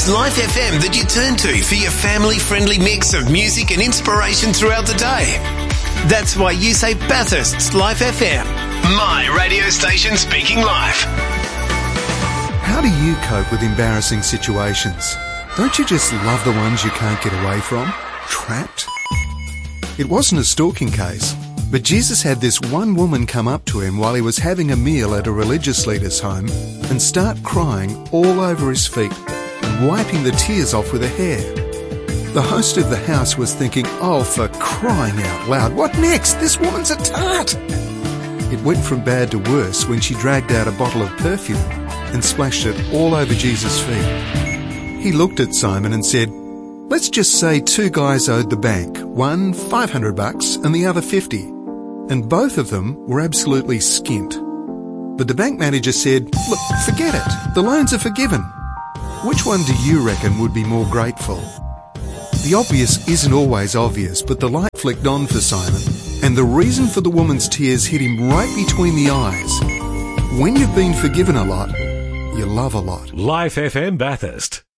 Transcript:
It's Life FM that you turn to for your family-friendly mix of music and inspiration throughout the day. That's why you say Bathurst's Life FM. My radio station speaking life. How do you cope with embarrassing situations? Don't you just love the ones you can't get away from? Trapped? It wasn't a stalking case, but Jesus had this one woman come up to him while he was having a meal at a religious leader's home and start crying all over his feet and wiping the tears off with her hair. The host of the house was thinking, oh, for crying out loud, what next? This woman's a tart! It went from bad to worse when she dragged out a bottle of perfume and splashed it all over Jesus' feet. He looked at Simon and said, let's just say two guys owed the bank, one $500 and the other $50, and both of them were absolutely skint. But the bank manager said, look, forget it, the loans are forgiven. Which one do you reckon would be more grateful? The obvious isn't always obvious, but the light flicked on for Simon, and the reason for the woman's tears hit him right between the eyes. When you've been forgiven a lot, you love a lot. Life FM Bathurst.